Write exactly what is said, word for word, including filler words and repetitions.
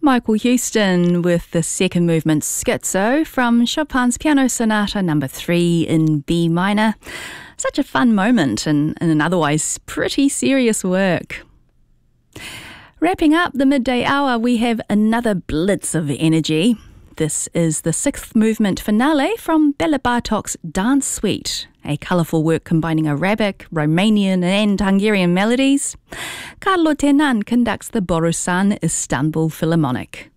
Michael Houston with the second movement Scherzo from Chopin's Piano Sonata number three in B minor. Such a fun moment in, in an otherwise pretty serious work. Wrapping up the midday hour, we have another blitz of energy. This is the sixth movement finale from Bela Bartok's Dance Suite, a colourful work combining Arabic, Romanian and Hungarian melodies. Carlo Ternan conducts the Borusan Istanbul Philharmonic.